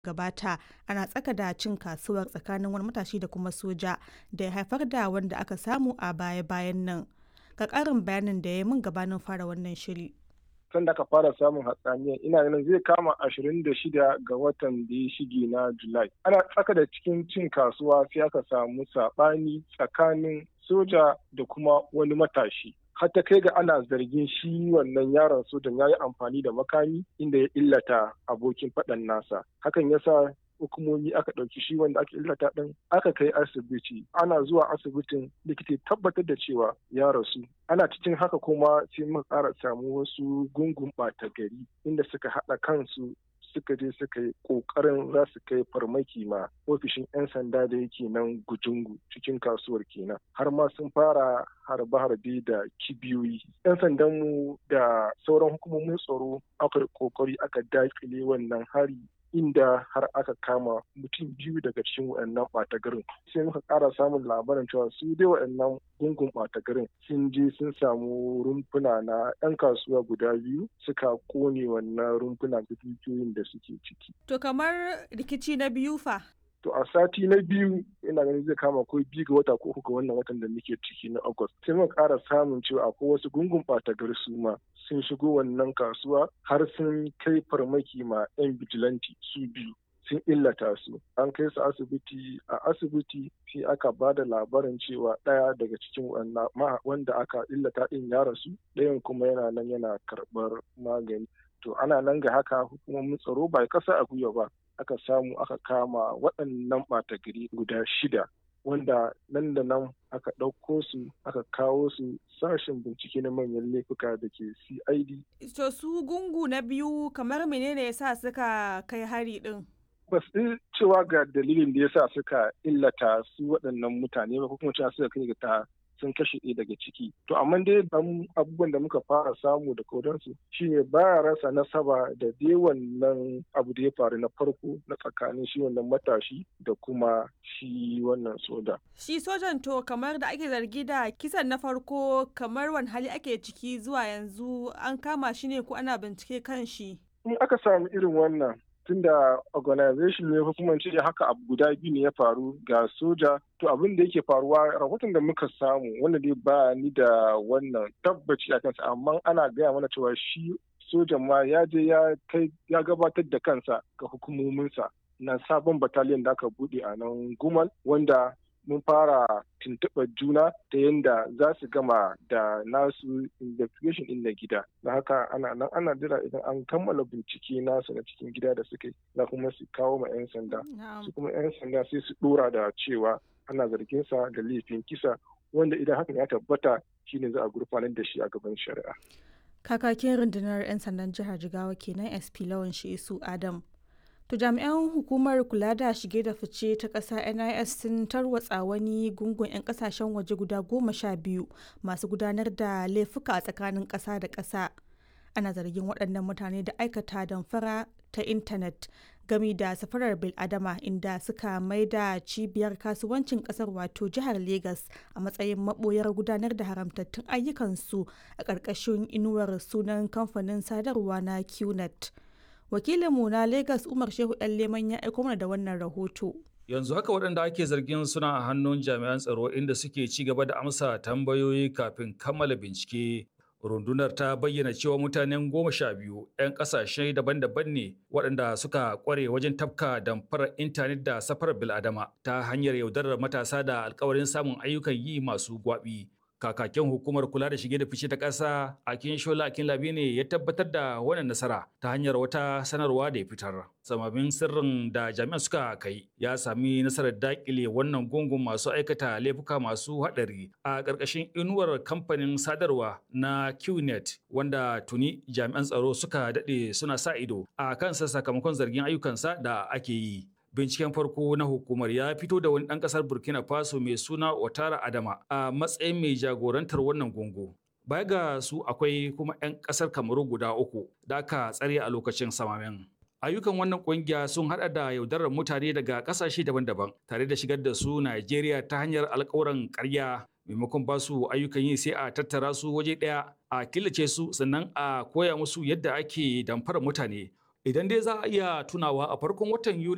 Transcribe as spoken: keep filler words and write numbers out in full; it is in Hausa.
gabata ana tsaka da cin kasuwar tsakanin wani matashi da kuma soja da ya haifar da wanda aka samu a baya-bayan nan. Ga ƙarin bayanin da ya min gabanin fara wannan shiri. Kan da aka fara samun hatsaniyar ina ganin zai kama ashirin da shida ga watan da ya shige na Julai. Ana tsaka da cikin cin kasuwa sai aka samu saɓani tsakanin soja da kuma wani matashi. Har ta kai ga ana zargin shi wannan yaron sojan ya yi amfani da makami inda ya illata abokin faɗan nasa. Hakan ya sa hukumomi aka ɗauki shi wanda aka illata ɗin aka kai asibiti. Ana zuwa asibitin likita tabbatar da cewa ya rasu. Ana cikin haka kuma sai muka ƙara samu wasu gungun ɓata gari inda suka haɗa kansu suka je suka yi ƙoƙarin za su kai farmaki ma ofishin 'yan sanda da yake nan Gujungu cikin kasuwar kenan. Har ma sun fara harbe-harbe da kibiyoyi. 'Yan sandanmu da sauran hukumomin tsaro aka ƙoƙari aka daƙile wannan hari inda har aka kama mutum biyu daga cikin waɗannan ɓata garin. Sai muka ƙara samun labarin cewa su dai waɗannan gungun ɓata garin sun je sun samu rumfuna na 'yan kasuwa guda biyu suka ƙone wannan rumfuna da dukiyoyin da suke ciki. To kamar rikici na biyu fa? To a sati na biyu ina ganin zai kama ko biyu ga wata ko uku ga wannan watan da muke ciki na August. Sai muka ƙara samun cewa akwai wasu gungun ɓata gari su ma sun shigo wannan kasuwa har sun kai farmaki ma 'yan bijilanti su biyu sun illata su. An kai su asibiti a asibiti sai aka ba da labarin cewa ɗaya daga cikin wanda aka illata ɗin ya rasu ɗayan kuma yana nan yana karɓar magani. To ana nan ga haka hukumomin tsaro ba kasa a gwiwa ba aka samu aka kama waɗannan ɓata gari guda shida wanda nan da nan aka ɗauko su aka kawo su sashen bincike na manyan laifuka da ke C I D. To su gungu na biyu kamar menene yasa suka kai hari ɗin? Ba su cewa ga dalilin da yasa suka illata su waɗannan mutane ba ko kuma cewa suka kai ga ta sun kashe ɗaya daga ciki. To amma dai abubuwan da muka fara samu da kodansu shine baya rasa nasaba da dai wannan abu da ya faru na farko na tsakanin shi wannan matashi da kuma shi wannan soja. Shi sojan to kamar da ake zargi da kisan na farko kamar wani hali ake ciki zuwa yanzu an kama shi ne ko ana bincike kan shi? In aka samu irin wannan tunda organization ne ko kuma ce haka abu guda biyu ne ya faru ga soja to abin da yake faruwa rahoton da muka samu wanda dai ba ni da wannan tabbaci a kansa amma ana gaya mana cewa shi sojan ma ya je ya kai ya gabatar da kansa ga hukumominsa na sabon battalion da aka bude a nan Gumal wanda mun fara tuntuɓar juna ta yadda za su gama da nasu investigation ɗin na gida. Da haka ana nan ana jira idan an kammala bincike nasu na cikin gida da suke na kuma su kawo ma 'yan sanda. Su kuma 'yan sanda sai su ɗora da cewa ana zargin sa da laifin kisa wanda idan hakan ya tabbata shine za a gurfanar da shi a gaban shari'a. Kakakin rundunar 'yan sandan jihar Jigawa kenan S P Lawan Shisu Adam. To jami'an hukumar kula da shige da fice ta ƙasa N I S sun tarwatsa wani gungun 'yan ƙasashen waje guda goma sha biyu masu gudanar da laifuka a tsakanin ƙasa da ƙasa. Ana zargin waɗannan mutane da aikata damfara ta intanet gami da safarar bil'adama inda suka maida cibiyar kasuwancin ƙasar wato jihar Legas a matsayin maɓoyar gudanar da haramtattun ayyukansu a ƙarƙashin inuwar sunan kamfanin sadarwa na Q net. Wakilinmu na Lagos Umar Shehu ɗan Leman ya aiko mana da wannan rahoto. Yanzu haka waɗanda ake zargin suna a hannun jami'an tsaro inda suke ci gaba da amsa tambayoyi kafin kammala bincike. Rundunar ta bayyana cewa mutanen goma sha biyu 'yan ƙasashe daban-daban ne waɗanda suka ƙware wajen tafka damfarar intanet da safarar bil'adama ta hanyar yaudarar matasa da alkawarin samun ayyukan yi masu gwaɓi. Kakakin hukumar kula da shige da fice ta ƙasa Akin Shola Akin Labi ne ya tabbatar da wannan nasara ta hanyar wata sanarwa da ya fitar. Samamin sirrin da jami'an suka kai ya sami nasarar dakile wannan gungun masu aikata laifuka masu haɗari a ƙarƙashin inuwar kamfanin sadarwa na Q net wanda tuni jami'an tsaro suka daɗe suna sa ido a kansa sakamakon zargin ayyukansa da ake yi. Binciken farko na hukumar ya fito da wani ɗan ƙasar Burkina Faso mai suna Ouattara Adama a matsayin mai jagorantar wannan gungu. Baya ga su akwai kuma 'yan ƙasar Kamaru guda uku da aka tsare a lokacin samamen. Ayyukan wannan ƙungiya sun haɗa da yaudarar mutane daga ƙasashe daban-daban tare da shigar da su Najeriya ta hanyar alƙawuran ƙarya. Maimakon ba su ayyukan yi sai a tattara su waje ɗaya a killace su sannan a koya musu yadda ake damfarar mutane. Idan dai za a iya tunawa a farkon watan Yuli